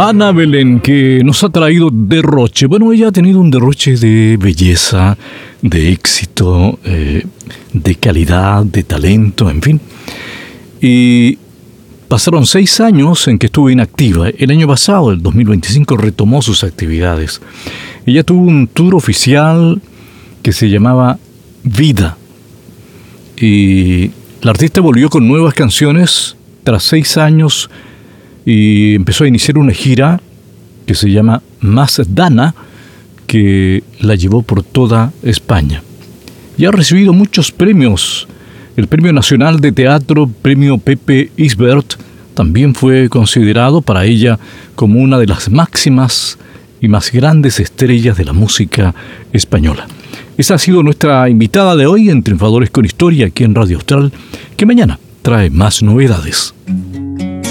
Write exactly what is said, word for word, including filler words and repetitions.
Ana Belén, que nos ha traído derroche. Bueno, ella ha tenido un derroche de belleza, de éxito, eh, de calidad, de talento, en fin. Y pasaron seis años en que estuvo inactiva. El año pasado, el dos mil veinticinco, retomó sus actividades. Ella tuvo un tour oficial que se llamaba Vida. Y la artista volvió con nuevas canciones tras seis años y empezó a iniciar una gira que se llama Más Dana, que la llevó por toda España. Y ha recibido muchos premios. El Premio Nacional de Teatro, Premio Pepe Isbert, también fue considerado para ella como una de las máximas y más grandes estrellas de la música española. Esa ha sido nuestra invitada de hoy en Triunfadores con Historia aquí en Radio Austral, que mañana trae más novedades.